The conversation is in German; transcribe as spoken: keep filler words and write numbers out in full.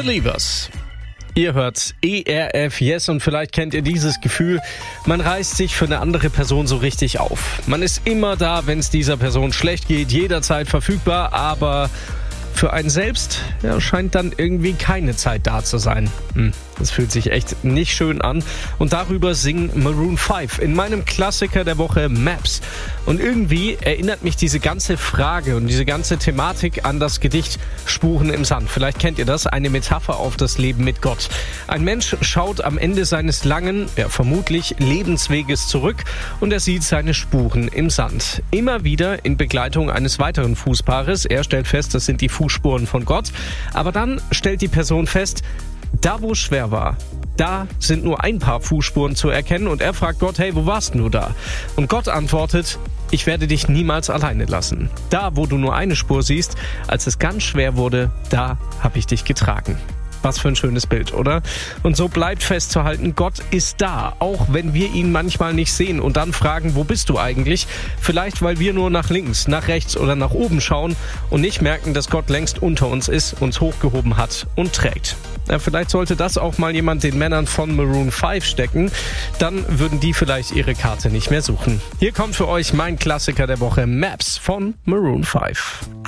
Believers. Ihr hört E R F Yes und vielleicht kennt ihr dieses Gefühl, man reißt sich für eine andere Person so richtig auf. Man ist immer da, wenn es dieser Person schlecht geht, jederzeit verfügbar, aber für einen selbst ja, scheint dann irgendwie keine Zeit da zu sein. Hm, das fühlt sich echt nicht schön an. Und darüber singen Maroon fünf in meinem Klassiker der Woche Maps. Und irgendwie erinnert mich diese ganze Frage und diese ganze Thematik an das Gedicht Spuren im Sand. Vielleicht kennt ihr das, eine Metapher auf das Leben mit Gott. Ein Mensch schaut am Ende seines langen, ja, vermutlich Lebensweges zurück und er sieht seine Spuren im Sand. Immer wieder in Begleitung eines weiteren Fußpaares. Er stellt fest, das sind die Fußspuren von Gott. Aber dann stellt die Person fest, da wo es schwer war, da sind nur ein paar Fußspuren zu erkennen und er fragt Gott, hey, wo warst du da? Und Gott antwortet, ich werde dich niemals alleine lassen. Da, wo du nur eine Spur siehst, als es ganz schwer wurde, da habe ich dich getragen. Was für ein schönes Bild, oder? Und so bleibt festzuhalten, Gott ist da, auch wenn wir ihn manchmal nicht sehen und dann fragen, wo bist du eigentlich? Vielleicht, weil wir nur nach links, nach rechts oder nach oben schauen und nicht merken, dass Gott längst unter uns ist, uns hochgehoben hat und trägt. Ja, vielleicht sollte das auch mal jemand den Männern von Maroon fünf stecken, dann würden die vielleicht ihre Karte nicht mehr suchen. Hier kommt für euch mein Klassiker der Woche, Maps von Maroon fünf.